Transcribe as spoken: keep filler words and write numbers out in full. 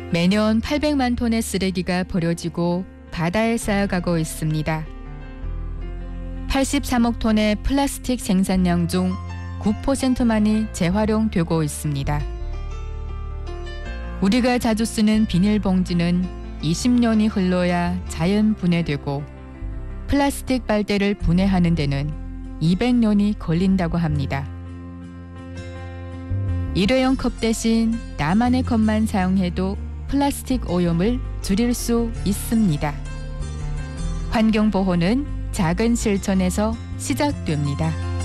매년 팔백만 톤의 쓰레기가 버려지고 바다에 쌓여가고 있습니다. 팔십삼억 톤의 플라스틱 생산량 중 구 퍼센트만이 재활용되고 있습니다. 우리가 자주 쓰는 비닐봉지는 이십 년이 흘러야 자연 분해되고 플라스틱 빨대를 분해하는 데는 이백 년이 걸린다고 합니다. 일회용 컵 대신 나만의 컵만 사용해도 플라스틱 오염을 줄일 수 있습니다. 환경보호는 작은 실천에서 시작됩니다.